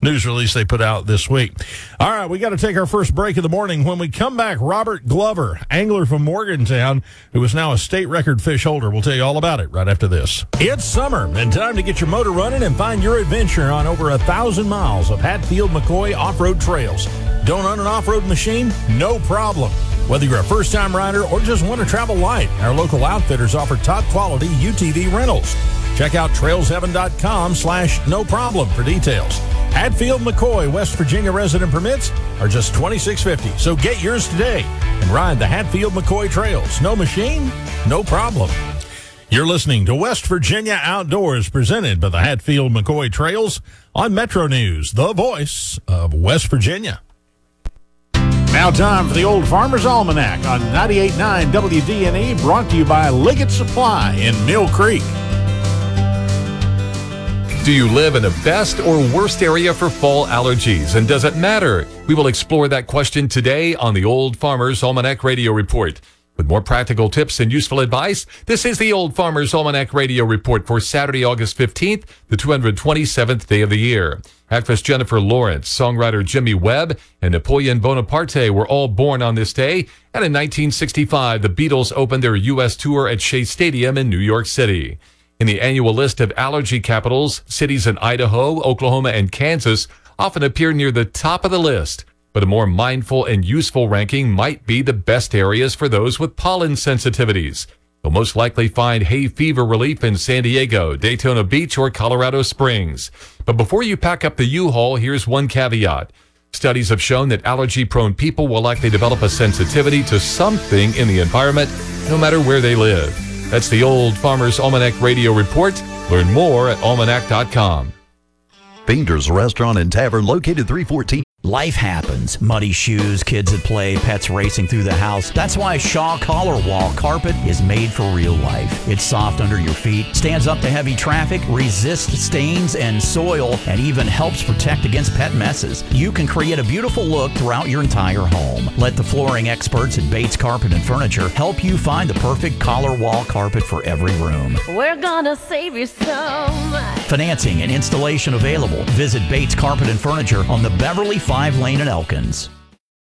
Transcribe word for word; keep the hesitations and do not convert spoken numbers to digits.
news release they put out this week. All right, we got to take our first break of the morning. When we come back, Robert Glover, angler from Morgantown, who is now a state record fish holder. We'll tell you all about it right after this. It's summer and time to get your motor running and find your adventure on over a thousand miles of Hatfield-McCoy off-road trails. Don't own an off-road machine? No problem. Whether you're a first-time rider or just want to travel light, our local outfitters offer top-quality U T V rentals. Check out trailsheaven.com slash no problem for details. Hatfield-McCoy, West Virginia resident permits are just twenty-six fifty. So get yours today and ride the Hatfield-McCoy trails. No machine? No problem. You're listening to West Virginia Outdoors, presented by the Hatfield-McCoy Trails on Metro News, the voice of West Virginia. Now time for the Old Farmer's Almanac on ninety-eight point nine W D N E, brought to you by Liggett Supply in Mill Creek. Do you live in the best or worst area for fall allergies, and does it matter? We will explore that question today on the Old Farmer's Almanac Radio Report. With more practical tips and useful advice, this is the Old Farmer's Almanac Radio Report for Saturday, August fifteenth, the two hundred twenty-seventh day of the year. Actress Jennifer Lawrence, songwriter Jimmy Webb, and Napoleon Bonaparte were all born on this day, and in nineteen sixty-five, the Beatles opened their U S tour at Shea Stadium in New York City. In the annual list of allergy capitals, cities in Idaho, Oklahoma, and Kansas often appear near the top of the list. But a more mindful and useful ranking might be the best areas for those with pollen sensitivities. You'll most likely find hay fever relief in San Diego, Daytona Beach, or Colorado Springs. But before you pack up the U-Haul, here's one caveat. Studies have shown that allergy-prone people will likely develop a sensitivity to something in the environment, no matter where they live. That's the Old Farmer's Almanac Radio Report. Learn more at almanac dot com. Fiender's Restaurant and Tavern, located three fourteen. Life happens. Muddy shoes, kids at play, pets racing through the house. That's why Shaw Collar Wall Carpet is made for real life. It's soft under your feet, stands up to heavy traffic, resists stains and soil, and even helps protect against pet messes. You can create a beautiful look throughout your entire home. Let the flooring experts at Bates Carpet and Furniture help you find the perfect collar wall carpet for every room. We're gonna save you so much. Financing and installation available. Visit Bates Carpet and Furniture on the Beverly five lane in Elkins.